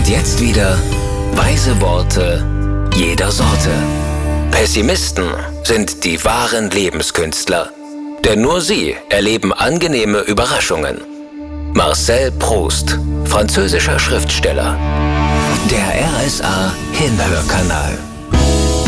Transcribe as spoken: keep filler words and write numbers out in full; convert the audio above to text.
Und jetzt wieder weise Worte jeder Sorte. Pessimisten sind die wahren Lebenskünstler, denn nur sie erleben angenehme Überraschungen. Marcel Proust, französischer Schriftsteller. Der R S A Hinhörkanal.